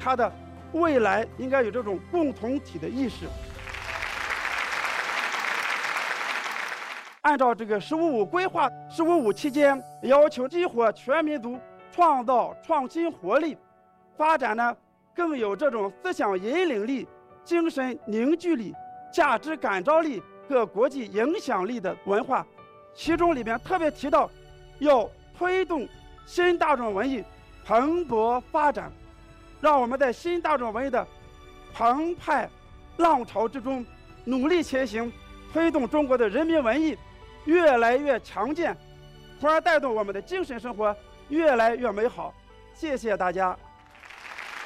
它的未来应该有这种共同体的意识。按照这个“十五五”规划，“十五五”期间要求激活全民族创造创新活力，发展呢更有这种思想引领力、精神凝聚力、价值感召力和国际影响力的文化。其中里面特别提到，要推动新大众文艺蓬勃发展，让我们在新大众文艺的澎湃浪潮之中努力前行，推动中国的人民文艺越来越强健，从而带动我们的精神生活越来越美好。谢谢大家。